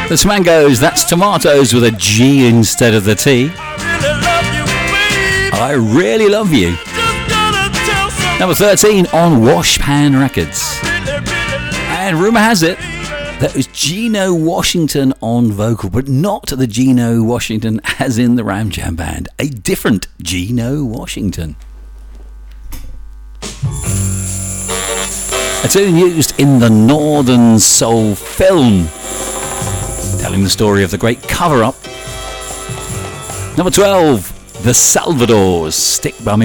The Smangos, that's tomatoes with a G instead of the T. I really love you. Number 13 on Washpan Records. And rumour has it that was Gino Washington on vocal, but not the Gino Washington as in the Ram Jam Band. A different Gino Washington. A tune used in the Northern Soul film, telling the story of the great cover-up. Number 12, The Salvadors, Stick By Me.